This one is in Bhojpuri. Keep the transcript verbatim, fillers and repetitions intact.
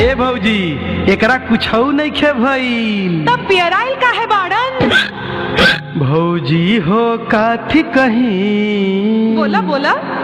ए भौजी एकरा कुछौ नहीं खे भइल। तब पियराइल काहे बाड़न? भौजी हो काथी कहीं। बोला बोला।